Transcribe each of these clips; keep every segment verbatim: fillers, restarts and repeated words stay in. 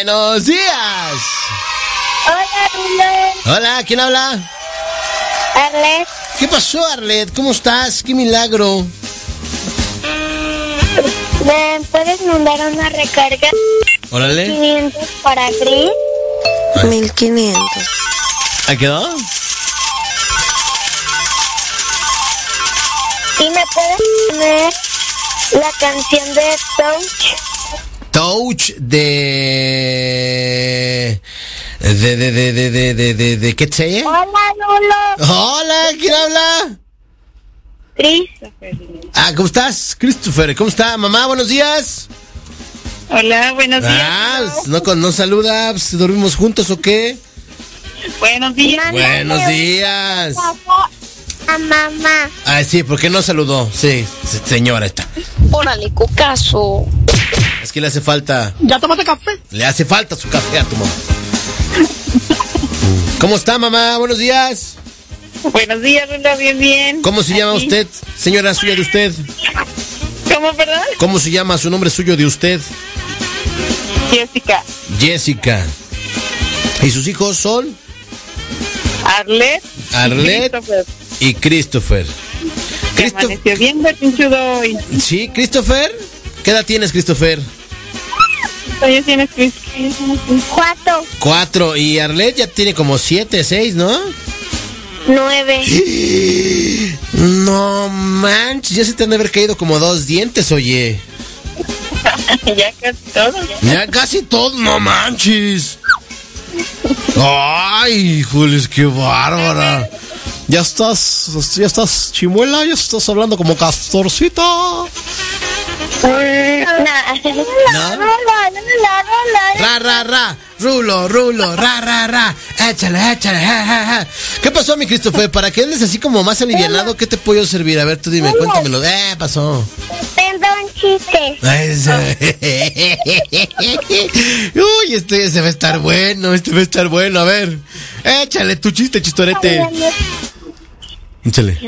Buenos días. Hola, Rulo. Hola, ¿quién habla? Arlet. ¿Qué pasó, Arlet? ¿Cómo estás? ¡Qué milagro! ¿Me puedes mandar una recarga? Órale. quinientos para Chris. mil quinientos. ¿Ahí quedó? ¿Y me puedes poner la canción de Touch? Touch de... De, de, de, de, de, de, de, de, ¿qué te Hola, Rulo. Hola, ¿quién habla? Christopher. Ah, ¿cómo estás? Christopher, ¿cómo está? Mamá, buenos días. Hola, buenos días. Ah, no, con- no saluda, pues, ¿dormimos juntos o qué? Buenos días. Buenos días. A mamá. Ah, sí, ¿por qué no saludó? Sí, se- señora está. Órale, cocazo. Es que le hace falta, ¿Ya tomaste café? le hace falta su café a tu mamá. ¿Cómo está, mamá? Buenos días. Buenos días, Rulo, bien, bien. ¿Cómo se llama Aquí. usted, señora suya de usted? ¿Cómo, perdón? ¿Cómo se llama su nombre suyo de usted? Jessica. Jessica. ¿Y sus hijos son? Arlet. Arlet Christopher. y Christopher. Que Cristo- amaneció bien berrinchudo hoy. Sí, Christopher. ¿Qué edad tienes, Christopher? ¿Cuántos años tienes, Chris? Cuatro. Cuatro. Y Arlet ya tiene como siete, seis, ¿no? Nueve. No manches, ya se te han de haber caído como dos dientes, oye. Ya casi todo. Ya casi todo, no manches. Ay, híjoles, qué bárbara. Ya estás, ya estás chimuela, ya estás hablando como castorcita. No. ¿No? Rulo, Rulo, Ra, ra, ra, rulo, rulo, ra, ra, ra, échale, échale, ja, ja, ja. ¿Qué pasó, mi Christopher? Para que andes así como más alivianado, ¿qué te puedo servir? A ver, tú dime, cuéntamelo. Eh, pasó. Tengo un chiste. Ay, ese- Uy, este se va a estar bueno, este va a estar bueno. A ver, échale tu chiste, chistorete. Échale.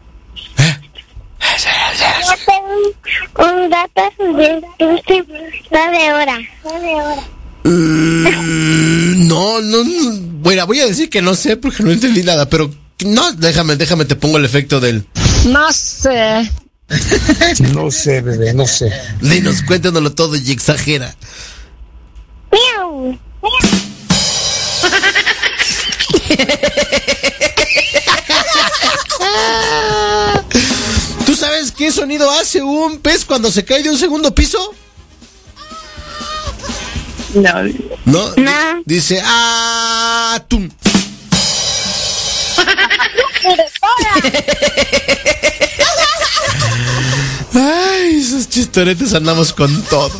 Yo tengo un gato de nueve horas. Nueve horas. Mm, no, no, no. Bueno, voy a decir que no sé porque no entendí nada, pero no, déjame, déjame, te pongo el efecto del. No sé. No sé, bebé, no sé. Dinos, cuéntanoslo todo y exagera. Miau. ¿Tú sabes qué sonido hace un pez cuando se cae de un segundo piso? No. No. No. Dice, ah, tum. Ay, esos chistoretes andamos con todo.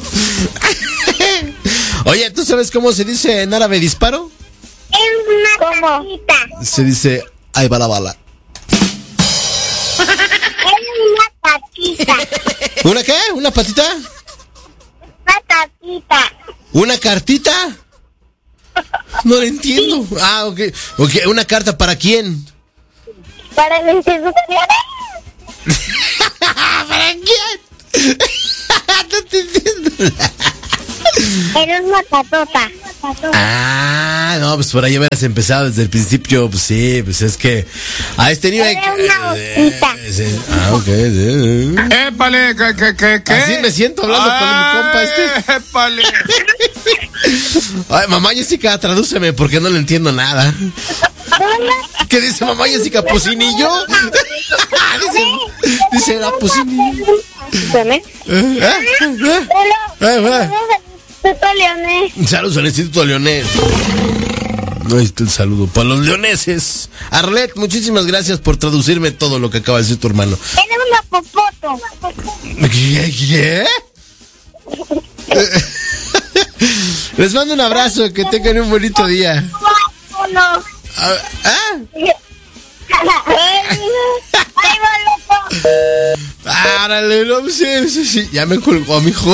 Oye, ¿tú sabes cómo se dice en árabe disparo? Es una patita. Se dice, ahí va la bala. Es una patita. ¿Una qué? ¿Una patita? Una patita. ¿Una cartita? No lo entiendo. Ah, ok. Ok, ¿una carta para quién? Para el instituto. ¿Para quién? No te entiendo. Eres una patota. Ah, no, pues por ahí hubieras empezado desde el principio. Pues sí, pues es que a este nivel. Era una hojita. Eh, sí. Ah, ok. Sí. ¡Épale! ¿Qué, qué, qué, qué? Así me siento hablando con mi compa este. ¡Épale! Ay, mamá Jessica, tradúceme porque no le entiendo nada. ¿Qué dice mamá Jessica? ¿Pusinillo? dice, dice la pusinillo. ¿Dónde? ¿Eh? ¿Eh? ¿Eh? Instituto Leones. Saludos al Instituto Leonés. No está el saludo para los leoneses. Arlet, muchísimas gracias por traducirme todo lo que acaba de decir tu hermano. Eres una popoto. ¿Qué? ¿Qué? Les mando un abrazo, que tengan un bonito día. No. Ah, ¿ah? Ay, loco. Párale, no sé, sí, sí, ya me colgó, mijo.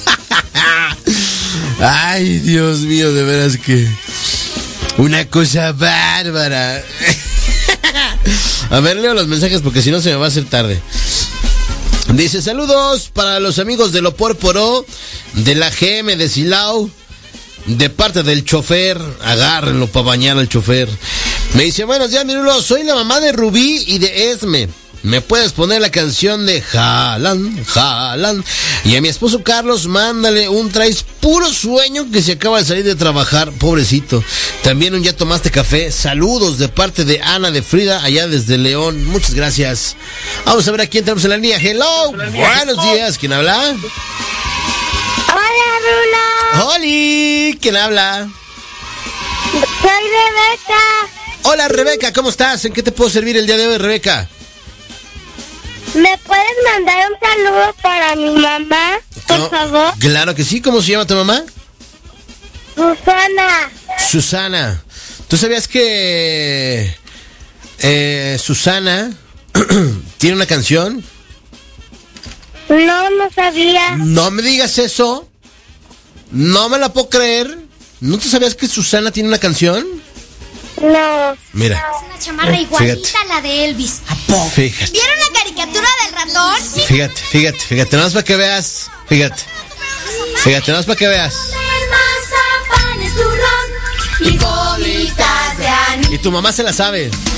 Ay, Dios mío, de veras que una cosa bárbara. A ver, leo los mensajes porque si no se me va a hacer tarde. Dice, saludos para los amigos de Lo Pórporo, de la G M de Silao de parte del chofer. Agárrenlo para bañar al chofer. Me dice, buenos días, mi Rulo, soy la mamá de Rubí y de Esme. ¿Me puedes poner la canción de Jalan, Jalan? Y a mi esposo Carlos, mándale un traes puro sueño que se acaba de salir de trabajar, pobrecito. También un ya tomaste café. Saludos de parte de Ana de Frida, allá desde León. Muchas gracias. Vamos a ver a quién tenemos en la línea. Hello, buenos días. ¿Quién habla? Hola, Rulo. Oli, ¿quién habla? Soy Rebeca. Hola, Rebeca, ¿cómo estás? ¿En qué te puedo servir el día de hoy, Rebeca? ¿Me puedes mandar un saludo para mi mamá, por No, favor? Claro que sí. ¿Cómo se llama tu mamá? Susana. Susana. ¿Tú sabías que eh, Susana tiene una canción? No, no sabía. No me digas eso. No me la puedo creer. ¿No te sabías que Susana tiene una canción? No. Mira. Es una chamarra igualita Fíjate. a la de Elvis. Fíjate, ¿Vieron la caricatura del ratón? fíjate, fíjate, fíjate, nada más para que veas. Fíjate. Fíjate, nada más para que veas. Mazapán es turrón y gomitas de anís. Y tu mamá se la sabe.